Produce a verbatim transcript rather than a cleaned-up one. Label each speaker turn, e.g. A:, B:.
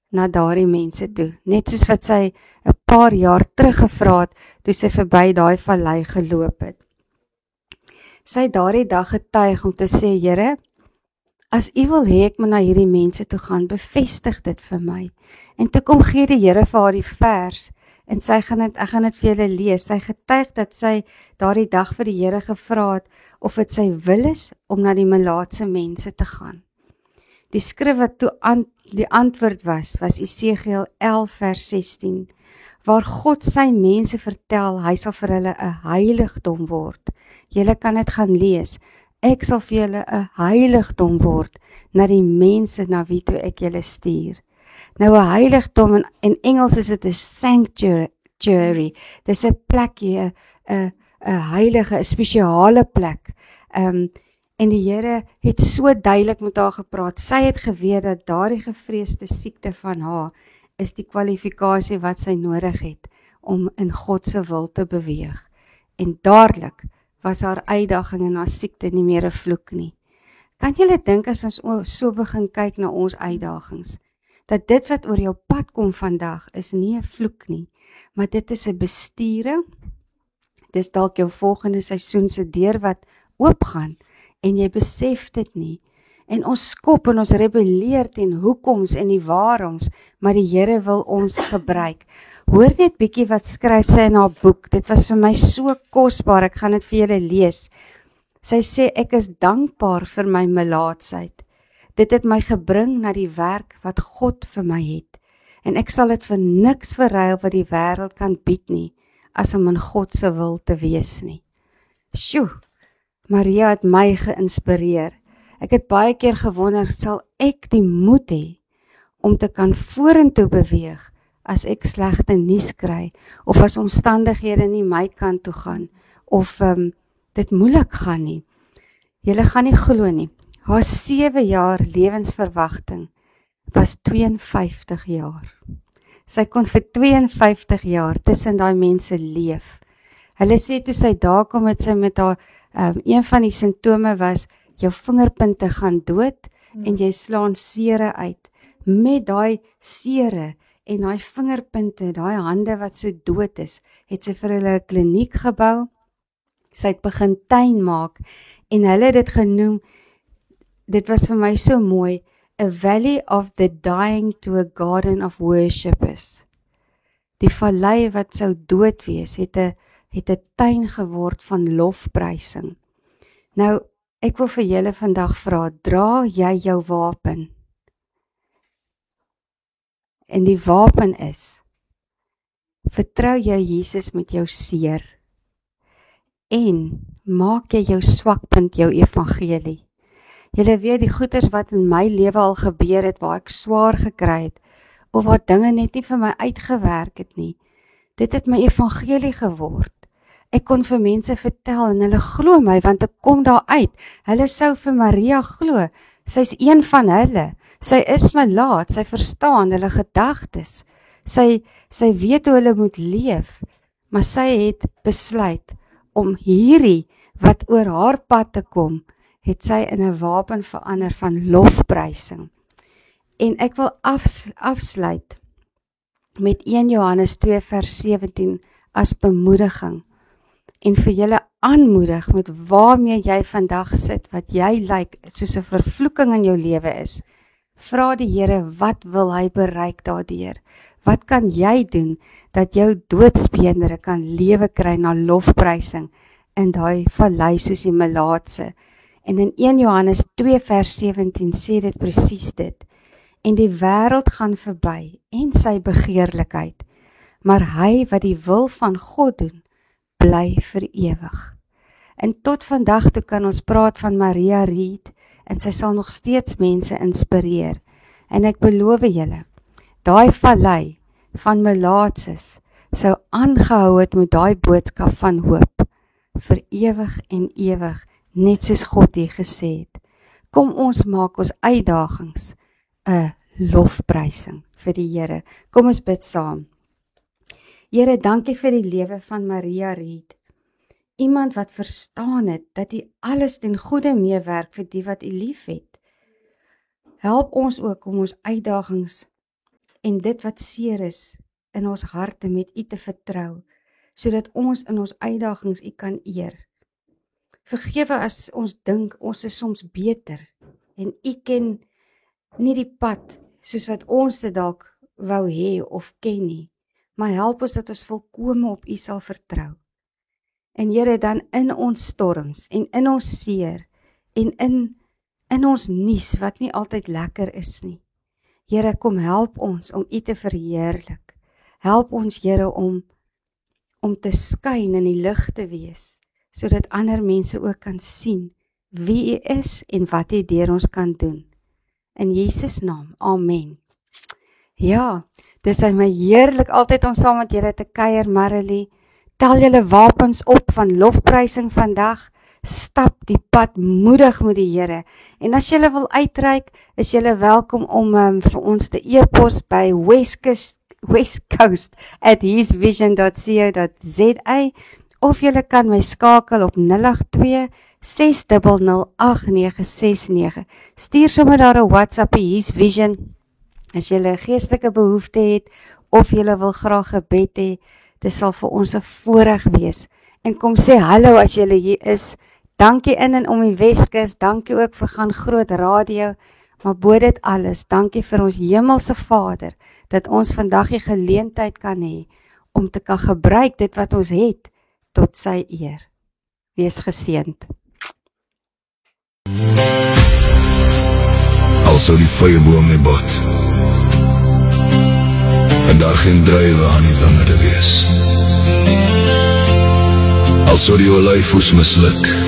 A: na daardie mense toe, net soos wat sy 'n paar jaar terug gevra het, toe sy verby daai vallei geloop het. Sy het daardie dag getuig om te sê, Here, as U wil hê ek moet na hierdie mense toe gaan, bevestig dit vir my. En toe kom gee die Here vir haar die vers, en sy gaan dit, ek gaan dit vir julle lees. Sy getuig dat sy daardie dag vir die Here gevra het, of dit sy wil is, om na die melaatse mense te gaan. Die skrif wat toe aan, die antwoord was, was Esegiel elf vers sestien, waar God sy mense vertel, hy sal vir hulle 'n heiligdom word. Julle kan dit gaan lees. Ek sal vir julle 'n heiligdom word, na die mense na wie toe ek julle stuur. Nou 'n heiligdom, in, in Engels is dit 'n sanctuary. Dis 'n plekjie, 'n 'n 'n heilige, 'n spesiale plek. Um, en die Here het so duidelik met haar gepraat. Sy het geweet dat daardie gevreesde siekte van haar is die kwalifikasie wat sy nodig het om in God se wil te beweeg. En dadelik was haar uitdaging en haar siekte nie meer 'n vloek nie. Kan julle dink as ons so begin kyk na ons uitdagings, dat dit wat oor jou pad kom vandag is nie 'n vloek nie, maar dit is 'n bestuuring. Dis dalk jou volgende seisoen se deur wat oopgaan en jy besef dit nie. En ons skop en ons rebelleer teen hoekoms en die waaroms, maar die Here wil ons gebruik. Hoor net bietjie wat skryf sy in haar boek. Dit was vir my so kosbaar. Ek gaan dit vir julle lees. Sy sê, ek is dankbaar vir my melaatsheid. Dit het my gebring na die werk wat God vir my het. En ek sal dit vir niks verruil wat die wêreld kan bied nie, as om in God se wil te wees nie. Sjoe, Maria het my geïnspireer. Ek het baie keer gewonder, sal ek die moed hê om te kan vorentoe beweeg as ek slegte nuus kry, of as omstandighede nie my kant toe gaan, of um, dit moeilik gaan nie. Julle gaan nie glo nie. Haar sewe jaar lewensverwagting was twee en vyftig jaar. Sy kon vir twee en vyftig jaar tussen daai mense leef. Hulle sê toe sy daar kom, het sy met haar, um, een van die simptome was, jou vingerpunte gaan dood, hmm. en jy slaan sere uit. Met daai sere en daai vingerpunte, daai hande wat so dood is, het sy vir hulle 'n kliniek gebou. Sy het begin tuin maak, en hulle het dit genoem, dit was vir my so mooi, a valley of the dying to a garden of worshippers. Die vallei wat sou dood wees, het 'n het 'n tuin geword van lofprysing. Nou, ek wil vir julle vandag vra, dra jy jou wapen? En die wapen is, vertrou jy Jesus met jou seer, en maak jy jou swakpunt jou evangelie. Julle weet die goeters wat in my lewe al gebeur het, waar ek swaar gekry het, of wat dinge net nie vir my uitgewerk het nie, dit het my evangelie geword. Ek kon vir mense vertel en hulle glo my, want ek kom daar uit. Hulle sou vir Maria glo. Sy's een van hulle. Sy is melaat, sy verstaan hulle gedagtes. Sy, sy weet hoe hulle moet leef, maar sy het besluit om hierdie wat oor haar pad te kom, het sy in 'n wapen verander van lofprysing. En ek wil afs, afsluit met een Johannes twee vers sewentien as bemoediging, en vir julle aanmoedig met waarmee jy vandag sit, wat jy lyk soos 'n vervloeking in jou lewe is. Vra die Here, wat wil hy bereik daardeur? Wat kan jy doen, dat jou doodsbeendere kan lewe kry na lofprysing, in daai vallei soos die melaatse? En in een Johannes twee vers sewentien sê dit presies dit. En die wêreld gaan verby, en sy begeerlikheid, maar hy wat die wil van God doen, bly vir ewig. En tot vandag toe kan ons praat van Maria Reed, en sy sal nog steeds mense inspireer. En ek beloof julle, daai vallei van melaatses sou aangehou het met daai boodskap van hoop, vir ewig en ewig, net soos God hier gesê het. Kom ons maak ons uitdagings 'n lofprysing vir die Here. Kom ons bid saam. Here, dankie vir die lewe van Maria Reed. Iemand wat verstaan het, dat U alles ten goeie meewerk vir die wat U lief het. Help ons ook om ons uitdagings en dit wat seer is in ons harte met U te vertrou, sodat ons in ons uitdagings U kan eer. Vergewe as ons dink ons is soms beter en U ken nie die pad soos wat ons dit dalk wou hê of ken nie, maar help ons dat ons volkome op U sal vertrou. En Here, dan in ons storms en in ons seer en in, in ons nuus wat nie altyd lekker is nie. Here, kom help ons om U te verheerlik. Help ons, Here, om, om te skyn in die lig te wees, sodat ander mense ook kan sien wie U is en wat U deur ons kan doen. In Jesus naam, amen. Ja, dis my heerlik altyd om saam met julle te kuier, Marilee. Tel julle wapens op van lofprysing vandag. Stap die pad moedig met die Here. En as julle wil uitreik, is julle welkom om um, vir ons te e-pos by westcoast, westcoast at hisvision dot co dot za of julle kan my skakel op nul agt twee ses nul nul agt nege ses nege. Stuur sommer daar 'n WhatsApp by Hisvision as julle 'n geestelike behoefte het of julle wil graag gebed hê. Dit sal vir ons 'n voorreg wees. En kom sê hallo as julle hier is. Dankie in en om die Weskus, dankie ook vir Gaan Groot Radio, maar bo dit alles, dankie vir ons hemelse Vader, dat ons vandag die geleentheid kan hê, om te kan gebruik dit wat ons het, tot sy eer. Wees geseënd.
B: Al sou die vyeboom nie bot, en daar geen druiwe aan die wingerde wees. Al sou die olyfoes misluk,